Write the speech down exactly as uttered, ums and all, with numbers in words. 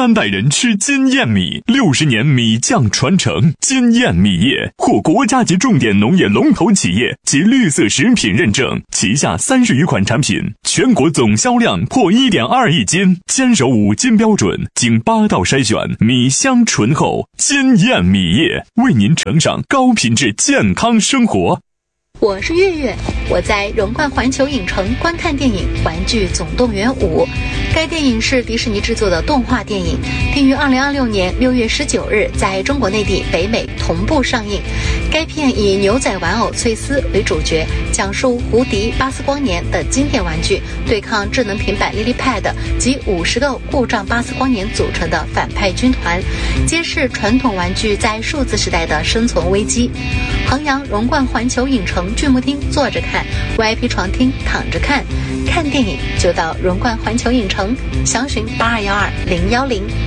三代人吃金燕米，六十年米酱传承。金燕米业获国家级重点农业龙头企业及绿色食品认证，旗下三十余款产品，全国总销量破 一点二亿斤，坚守五金标准，经八道筛选，米香醇厚。金燕米业为您呈上高品质健康生活。 我是月月，我在荣冠环球影城观看电影《玩具总动员五》。该电影是迪士尼制作的动画电影，并于二零二六年六月十九日在中国内地、北美同步上映。该片以牛仔玩偶翠丝为主角，讲述胡迪、巴斯光年的经典玩具对抗智能平板 LilyPad 及五十个故障巴斯光年组成的反派军团，揭示传统玩具在数字时代的生存危机。衡阳荣冠环球影城剧目厅坐着看， V I P 床厅躺着看。看电影就到荣冠环球影城，详询八二幺二零幺零。